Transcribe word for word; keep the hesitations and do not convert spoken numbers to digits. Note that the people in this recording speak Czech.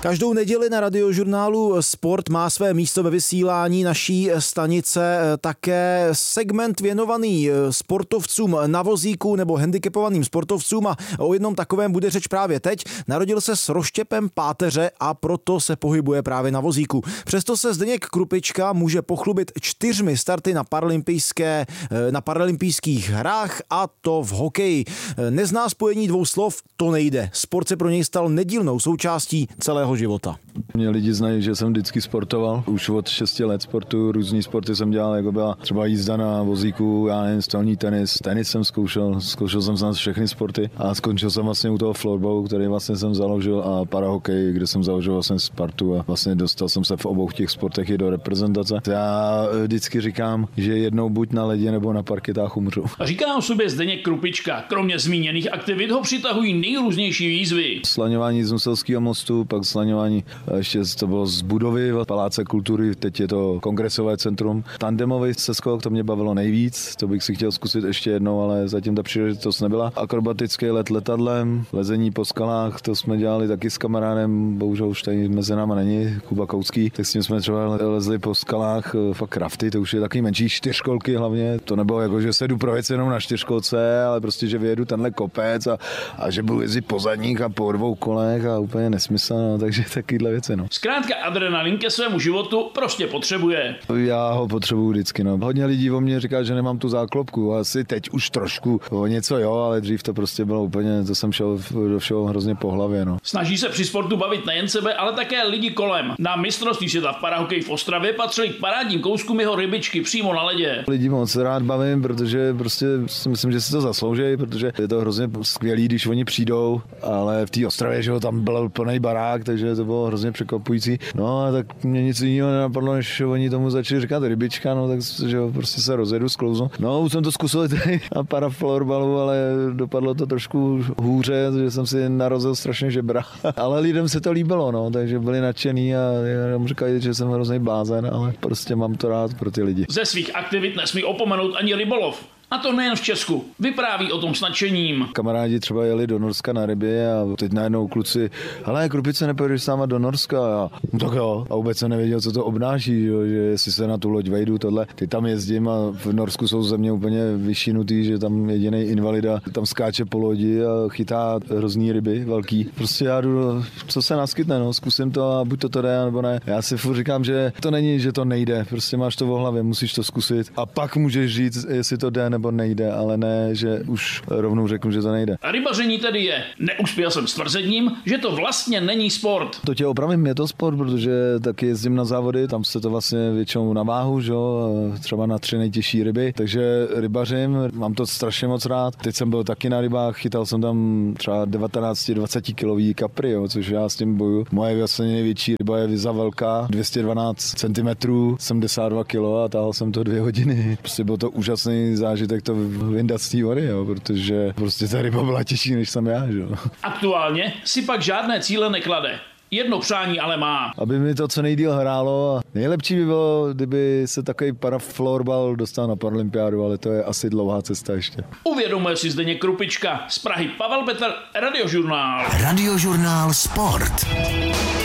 Každou neděli na Radiožurnálu Sport má své místo ve vysílání naší stanice také segment věnovaný sportovcům na vozíku nebo handicapovaným sportovcům a o jednom takovém bude řeč právě teď. Narodil se s rozštěpem páteře a proto se pohybuje právě na vozíku. Přesto se Zdeněk Krupička může pochlubit čtyřmi starty na paralympijské, na paralympijských hrách, a to v hokeji. Nezná spojení dvou slov, to nejde. Sport se pro něj stal nedílnou součástí celého života. Mě lidi znají, že jsem vždycky sportoval. Už od šesti let sportu, různý sporty jsem dělal, jako byla třeba jízda na vozíku, já nevím, stolní tenis, tenis jsem zkoušel, zkoušel jsem znát všechny sporty a skončil jsem vlastně u toho florbalu, který vlastně jsem založil, a parahokej, kde jsem založil vlastně Spartu a vlastně dostal jsem se v obou těch sportech i do reprezentace. Já vždycky říkám, že jednou buď na ledě nebo na parketách umřu. Říká o sobě Zdeněk Krupička. Kromě zmíněných aktivit ho přitahují nejrůznější výzvy. Slaňování z Nuselského mostu, pak slaňování ještě to bylo z budovy Paláce kultury, teď je to kongresové centrum. Tandemový seskok, to mě bavilo nejvíc, to bych si chtěl zkusit ještě jednou, ale zatím ta příležitost nebyla. Akrobatický let letadlem, lezení po skalách, to jsme dělali taky s kamarádem, bohužel už tady mezi náma není, Kuba Koucký, tak s tím jsme třeba lezli po skalách, fakt rafty, to už je taky menší, čtyřkolky hlavně. To nebylo jako, že se jdu projet jenom na čtyřkolce, ale prostě, že vyjedu tenhle kopec a, a že budu jezdit po zadních a po dvou kolech a úplně nesmysl, no, takže takovýhle věci. No. Zkrátka adrenalin ke svému životu prostě potřebuje. Já ho potřebuju vždycky. No. Hodně lidí o mě říká, že nemám tu záklopku. Asi teď už trošku o něco jo, ale dřív to prostě bylo úplně, to jsem šel do všeho hrozně po hlavě. No. Snaží se při sportu bavit nejen sebe, ale také lidi kolem. Na mistrovství světa v parahokeji v Ostravě patřili k parádním kouskům jeho rybičky přímo na ledě. Lidi moc rád bavím, protože prostě si myslím, že si to zaslouží, protože je to hrozně skvělý, když oni přijdou, ale v té Ostravě, že ho tam byl plný barák, takže to bylo hrozně překvapující. No a tak mě nic jiného nenapadlo, než oni tomu začali říkat rybička, no tak že jo, prostě se rozjedu, sklouznu. No už jsem to zkusil tady na paraflorbalu, ale dopadlo to trošku hůře, že jsem si narozil strašně žebra. Ale lidem se to líbilo, no, takže byli nadšený a jenom říkají, že jsem hrozný blázen, ale prostě mám to rád pro ty lidi. Ze svých aktivit nesmí opomenout ani rybolov. A to nejen v Česku. Vypráví o tom s nadšením. Kamarádi třeba jeli do Norska na rybě a teď najednou kluci, hele, Krupice, nepojedeš s náma do Norska? A no tak jo. A vůbec jsem nevěděl, co to obnáší, že, že jestli se na tu loď vejdu, tohle. Teď tam jezdím a v Norsku jsou země úplně vyšinutý, že tam jedinej invalida tam skáče po lodi a chytá hrozný ryby, velký. Prostě já jdu, co se naskytne, no, zkusím to a buď to to jde, nebo ne. Já si furt říkám, že to není, že to nejde. Prostě máš to v hlavě, musíš to zkusit a pak můžeš říct, jestli to jde nebo nejde, ale ne, že už rovnou řeknu, že to nejde. A rybaření tedy je. Neuspěl jsem s tvrzením, že to vlastně není sport. To tě opravím, je to sport, protože taky jezdím na závody, tam se to vlastně většinou na váhu, že? Třeba na tři nejtěžší ryby, takže rybařím, mám to strašně moc rád. Teď jsem byl taky na rybách, chytal jsem tam třeba devatenáct dvacet kilový kapry, jo, což já s tím boju. Moje vlastně největší ryba je Viza velká, dvě stě dvanáct centimetrů, sedmdesát dva kilo a táhl jsem to dvě hodiny. Prostě byl to úžasný zážitek to vyndat z té vody, jo, protože prostě ta ryba byla těžší, než jsem já. Že? Aktuálně si pak žádné cíle neklade. Jedno přání ale má. Aby mi to co nejdýl hrálo. Nejlepší by bylo, kdyby se takový paraflorbal dostal na paralympiádu, ale to je asi dlouhá cesta ještě. Uvědomuje si Zdeněk Krupička. Z Prahy Pavel Petr, Radiožurnál. Radiožurnál Sport.